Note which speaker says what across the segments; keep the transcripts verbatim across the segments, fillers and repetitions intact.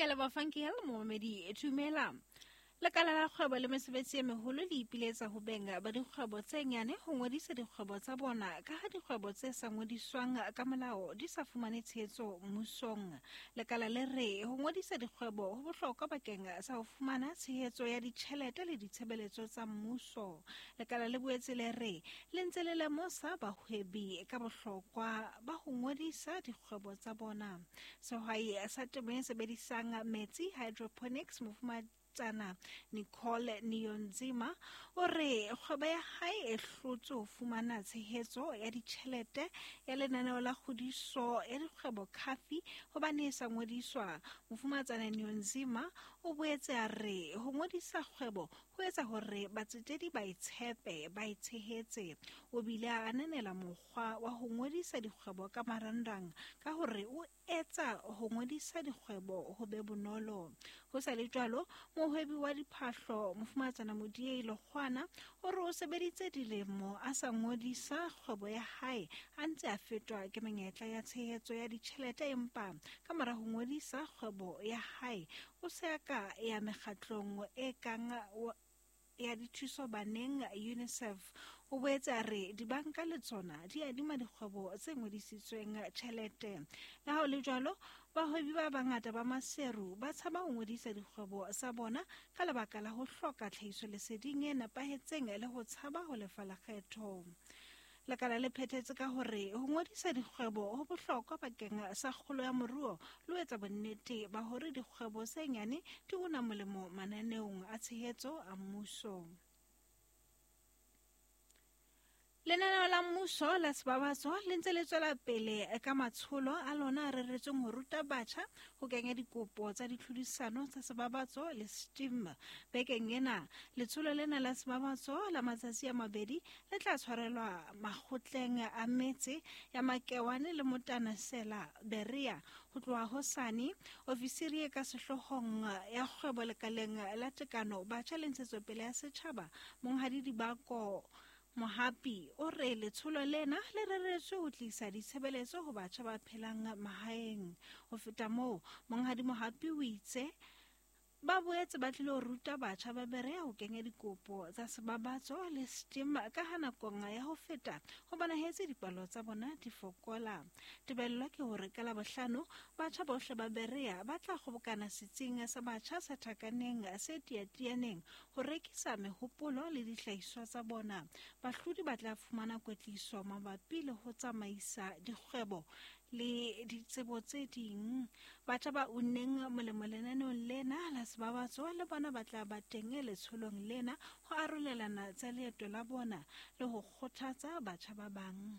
Speaker 1: Ke leba Funky Hell Mohamedi Etumela. Lekala la kgwebo le mesebetsi e meholo le ipiletsa ho benga ba dikgwebo tse nyane ho ngodisa dikgwebo tsa bona ka ha dikgwebo tse sa ngodiswang ka molao di sa fumane tshehetso mmusong. Lekala le re ho ngodisa dikgwebo ho bohlokwa bakeng sa ho fumana tshehetso ya ditjhelete le ditshebeletso tsa mmuso. Lekala le boetse le re le ntse le lemosa bahwebi ka bohlokwa ba ho ngodisa dikgwebo tsa bona. Sehwai sa temo e sebedisang metsi hydroponics mofumahadi Tsana Nicole Niyonzima o re kgwebo ya hae e hlotse ho fumana tshehetso ya ditjhelete ya lenaneo la kgodiso ya dikgwebo Khafi hobane e sa ngodiswa. Mofumatsana Niyonzima o boetse a re ho ngodisa kgwebo ho etsa hore batsetedi ba itshepe ba itshehetse. O bile a ananela mokgwa wa ho ngodisa dikgwebo ka marangrang ka hore o etsa ho ngodisa dikgwebo ho be bonolo. Ho sa le jwalo, mohwebi wa diphahlo Mofumatsana Modiei Lekgwana o re o sebeditse dilemo a sa ngodisa kgwebo ya hae a ntse a fetwa ke menyetla ya tshehetso ya ditjhelete empa ka mora ho ngodisa kgwebo ya hae o se ka ya mekgatlong e kang ya dithuso baneng UNICEF. O boetse a re dibanka le tsona di adima dikgwebo tse ngodisitsweng tjhelete. Le ha o le jwalo, bahwebi ba bangata ba maseru ba tshaba ho ngodisa dikgwebo sa bona ka lebaka la ho hloka tlhahiso leseding e nepahetseng le ho tshaba ho lefa lekgetho. Lekala le phethetse ka hore ho ngodisa dikgwebo ho bohlokwa bakeng sa kgolo ya moruo le ho etsa bonnete ba hore dikgwebo tse nyane di una molemo mananeong a tshehetso a mmuso. Lenaneo la mmuso la sebabatso le ntse le tswela pele ka matsholo a lona a reretsweng ho ruta batjha ho kenya dikopo tsa ditlhodisano tsa sebabatso le STEAM. Bekeng ena, letsholo lena la sebabatso la matsatsi a mabedi le tla tshwarelwa makgotleng a metse ya Makewane le Motanasela Beria ho tloha hosane. Ofisiri e ka sehlohong ya kgwebo lekaleng la tekano batjha le ntshetsopele ya setjhaba Monghadi Dibako Mohapi o re letsholo lena le reretswe ho tlisa ditshebeletso ho batjha ba phelang mahaeng. Ho feta moo, Monghadi Mohapi o itse ba boetse ba tlile ho ruta batjha ba Berea ho kenya dikopo tsa sebabatso le STEAM ka ha nakong ya ho feta ho bonahetse dipalo tsa bona di fokola. Tebello ke hore ka Labohlano batjha bohle ba Berea ba tla kgobokana setsing sa batjha sa Thakaneng se tiatianeng ho rekisa mehopolo le dihlahiswa tsa bona. Bahlodi ba tla fumana kwetliso mabapi le ho tsamaisa dikgwebo le ditsebo tse ding. Batjha ba unneng molemo lenaneong lena la sebabatso le bona ba tla ba teng letsholong lena ho arolelana tsa leeto la bona le ho kgothatsa batjha ba bang.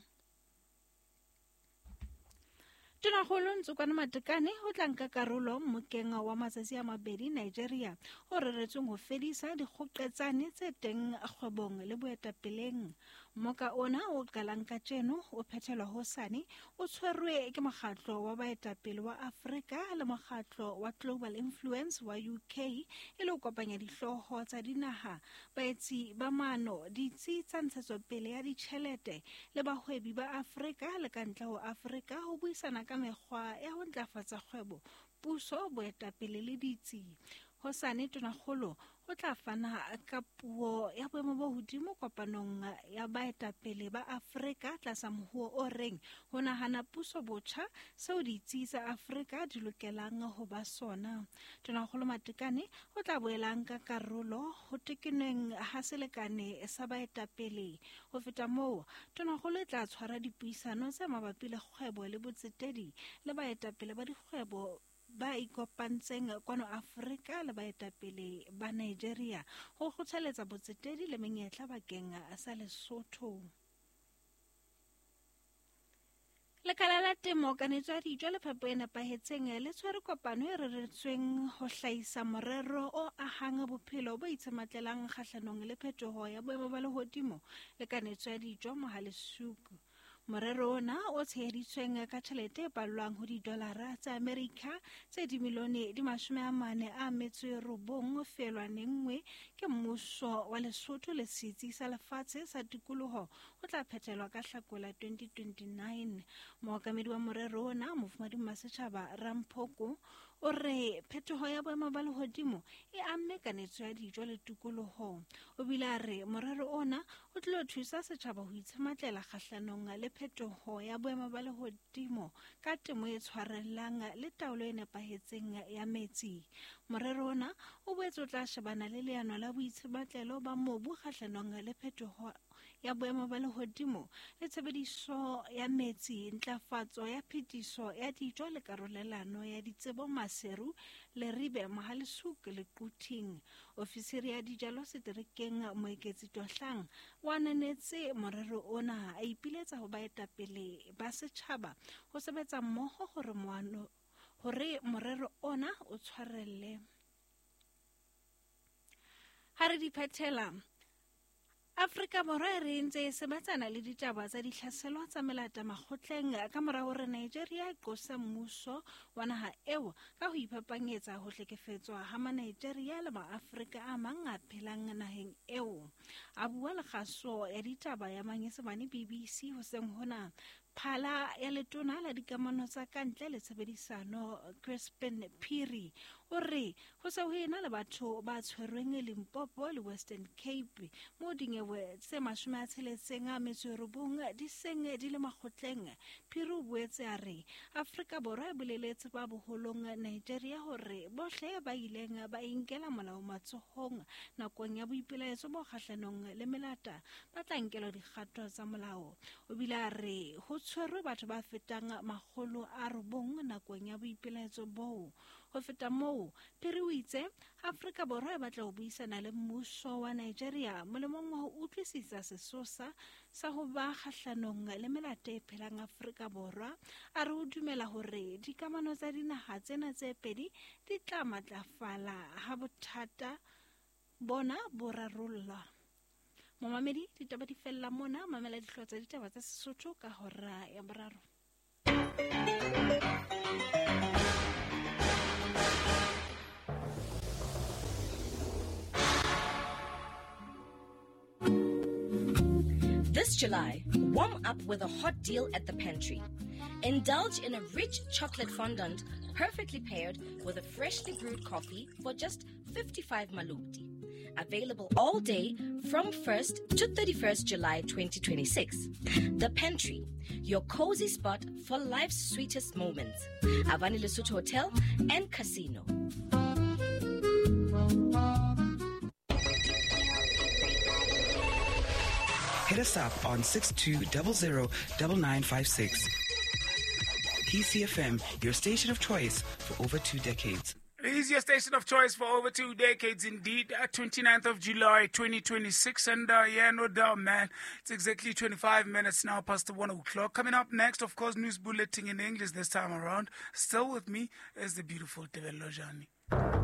Speaker 1: Tonakgolo Ntsukwana Matekane o tla nka karolo mokeng wa matsatsi a mabedi Nigeria o reretsweng ho fedisa dikgoqetsane tse teng kgwebong le boetapeleng. Moka ona o qalang ka tjeno o phethelwa hosane o tshwerwe ke mokgatlo wa baetapele wa Afrika le mokgatlo wa Global Influence wa U K e le ho kopanya dihloho tsa dinaha, baetsi ba maano, ditsi tsa ntshetsopele ya ditjhelete le bahwebi ba Afrika le kantle ho Afrika ho buisana ka mekgwa ya ho ntlafatsa kgwebo, puso, boetapele le ditsi. Hosane Tonakgolo o tla fana ka puo ya boemo bo hodimo kopanong ya baetapele ba Afrika tlasa mohuo o reng ho nahana puso botjha seo ditsi tsa Afrika di lokelang ho ba sona. Tonakgolo Matekane o tla boela nka karolo ho tekeneng ha selekane sa baetapele. Ho feta moo, Tonakgolo e tla tshwara dipuisano tse mabapi le kgwebo le botsetedi le baetapele ba dikgwebo ba ikopantseng kwano Afrika le baetapele ba Nigeria ho kgothaletsa botsetedi le menyetla bakeng sa Lesotho. Lekala la temo kanetso ya dijo le phepo e nepahetseng le tshwere kopano e reretsweng ho hlahisa morero o ahang bophelo bo itshematlelang kgahlanong le phetoho ya boemo ba lehodimo le kanetso ya dijo Mohalesuku. Morero ona o tsheheditsweng ka tjhelete e pallwang ho didolara tsa Amerika tse dimilione di mashome a mane a metso e robong feelwane nngwe ke mmuso wa Lesotho le setsi sa lefatshe sa tikoloho o tla phethelwa ka Hlakola twenty twenty-nine. Mookamedi wa morero ona Mofumahadi Masetjhaba Ramphoku o re phetoho ya boemo ba lehodimo e amme kanetso ya dijo le tikoloho. O bile a re morero ona o tlo thusa setjhaba ho itshematlela kgahlanong le phetoho ya boemo ba lehodimo ka temo e tshwarellang le taolo e nepahetseng ya metsi. Morero ona o boetse o tla shebana le leano la boitshebatlelo ba mobu kgahlanong le phetoho ya boemo ba lehodimo le tshebediso ya metsi, ntlafatso ya phetiso ya dijo le karolelano ya ditsebo maseru le ribe Mohalesuku le Quting. Ofisiri ya dijalo seterekeng Moeketsi Tohlang o ananetse morero ona, a ipiletsa ho baetapele ba setjhaba ho sebetsa mmoho hore moano hore morero ona o tshwarelle. Ha re di phethela, Afrika Borwa e re ntse e sebetsana le ditaba tsa ditlhaselo tsa melata makgotleng ka mora hore Nigeria e qosa mmuso wa naha eo ka ho iphapanyetsa ho hlekefetswa ha ma-Nigeria le ma-Afrika a mang a phelang naheng eo. A bua le kgaso ya ditaba ya Manyesemane B B C hoseng hona, Phala ya letona la dikamano tsa kantle le tshebedisano Crispin Phiri o re ho se ho ena le batho ba tshwerweng Limpopo le Western Cape mo dinyewe tse mashome a tsheletseng a metso e robong di seng di le makgotleng. Phiri o boetse a re Afrika Borwa e boleletse ba boholong Nigeria hore bohle ba ileng ba inkela molao matsohong nakong ya boipelaetso bo kgahlanong le melata ba tla nkelwa dikgato tsa molao. O bile a re ho tshwerwe batho ba fetang makgolo a robong nakong ya boipelaetso boo. Ho feta moo, Phiri o itse Afrika Borwa e batla ho buisana le mmuso wa Nigeria molemong wa ho utlwisisa sesosa sa ho ba kgahlanong le melata e phelang Afrika Borwa. A re ho dumela hore dikamano tsa dinaha tsena tse pedi di tla matlafala ha bothata bona bo rarollwa. Momamedi, ditaba di fella mona, mamela dihlwa tsa ditaba tsa Sesotho ka hora ya boraro.
Speaker 2: This July, warm up with a hot deal at the Pantry. Indulge in a rich chocolate fondant perfectly paired with a freshly brewed coffee for just fifty-five maluti. Available all day from first to thirty-first July twenty twenty-six. The Pantry, your cozy spot for life's sweetest moments. Avani Lesotho Hotel and Casino.
Speaker 3: Hit us up on six two zero zero nine nine five six. P C F M, your station of choice for over two decades.
Speaker 4: It is your station of choice for over two decades indeed. Uh, twenty-ninth of July twenty twenty-six. And uh, yeah, no doubt, man. It's exactly twenty-five minutes now past the one o'clock. Coming up next, of course, news bulletin in English this time around. Still with me is the beautiful Tebello Jani.